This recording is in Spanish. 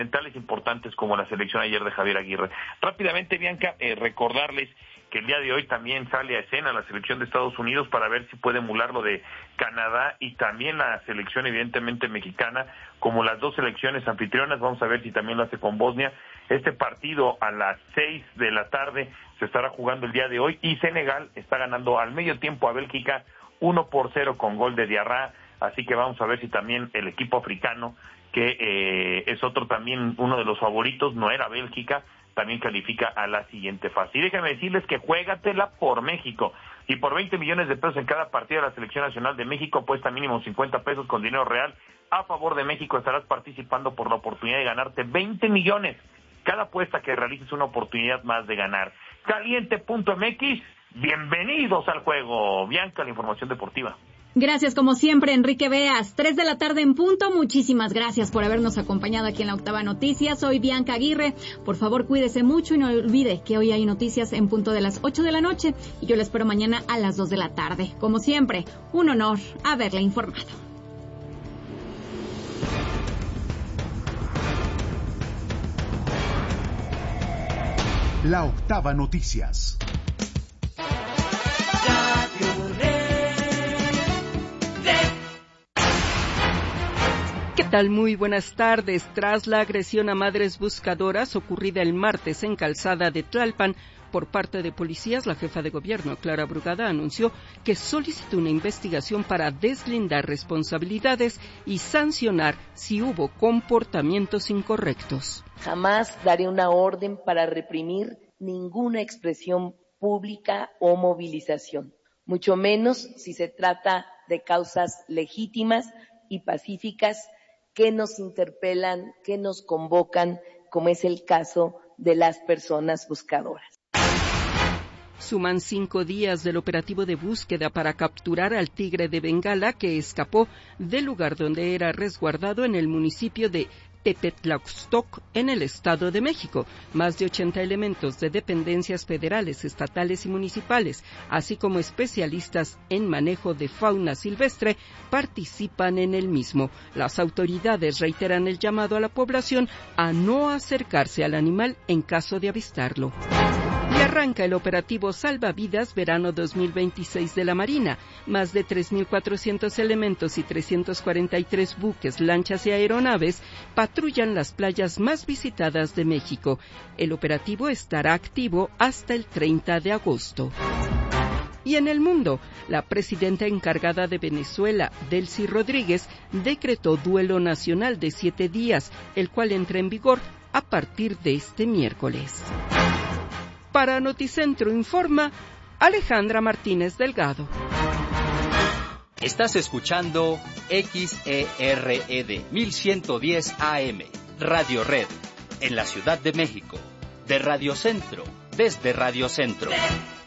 fundamentales importantes como la selección ayer de Javier Aguirre. Rápidamente, Bianca, recordarles que el día de hoy también sale a escena la selección de Estados Unidos para ver si puede emular lo de Canadá y también la selección evidentemente mexicana, como las dos selecciones anfitrionas. Vamos a ver si también lo hace con Bosnia. Este partido a las 6 de la tarde se estará jugando el día de hoy y Senegal está ganando al medio tiempo a Bélgica 1-0 con gol de Diarra, así que vamos a ver si también el equipo africano, que es otro también uno de los favoritos, no era Bélgica, también califica a la siguiente fase. Y déjame decirles que juégatela por México, y por 20 millones de pesos en cada partido de la Selección Nacional de México, apuesta mínimo 50 pesos con dinero real a favor de México, estarás participando por la oportunidad de ganarte 20 millones. Cada apuesta que realices una oportunidad más de ganar. Caliente.mx, bienvenidos al juego. Bianca, la información deportiva. Gracias, como siempre, Enrique Beas. 3 de la tarde en punto. Muchísimas gracias por habernos acompañado aquí en la Octava Noticias. Soy Bianca Aguirre. Por favor, cuídese mucho y no olvide que hoy hay noticias en punto de las 8 de la noche y yo le espero mañana a las 2 de la tarde. Como siempre, un honor haberle informado. La Octava Noticias. ¿Qué tal? Muy buenas tardes. Tras la agresión a madres buscadoras ocurrida el martes en Calzada de Tlalpan por parte de policías, la jefa de gobierno, Clara Brugada, anunció que solicitó una investigación para deslindar responsabilidades y sancionar si hubo comportamientos incorrectos. Jamás daré una orden para reprimir ninguna expresión pública o movilización, mucho menos si se trata de causas legítimas y pacíficas que nos interpelan, que nos convocan, como es el caso de las personas buscadoras. Suman 5 días del operativo de búsqueda para capturar al tigre de Bengala que escapó del lugar donde era resguardado en el municipio de Tepetlaxtoc, en el Estado de México. Más de 80 elementos de dependencias federales, estatales y municipales, así como especialistas en manejo de fauna silvestre, participan en el mismo. Las autoridades reiteran el llamado a la población a no acercarse al animal en caso de avistarlo. Y arranca el operativo Salvavidas Verano 2026 de la Marina. Más de 3.400 elementos y 343 buques, lanchas y aeronaves patrullan las playas más visitadas de México. El operativo estará activo hasta el 30 de agosto. Y en el mundo, la presidenta encargada de Venezuela, Delcy Rodríguez, decretó duelo nacional de 7 días, el cual entra en vigor a partir de este miércoles. Para Noticentro informa Alejandra Martínez Delgado. Estás escuchando XERED 1110 AM, Radio Red, en la Ciudad de México, de Radio Centro, desde Radio Centro.